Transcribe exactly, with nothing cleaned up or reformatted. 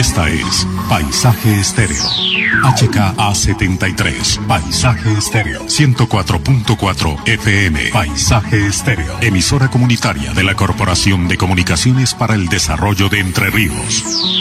Esta es Paisaje Estéreo. H K A setenta y tres. Paisaje Estéreo. ciento cuatro punto cuatro F M. Paisaje Estéreo. Emisora comunitaria de la Corporación de Comunicaciones para el Desarrollo de Entre Ríos.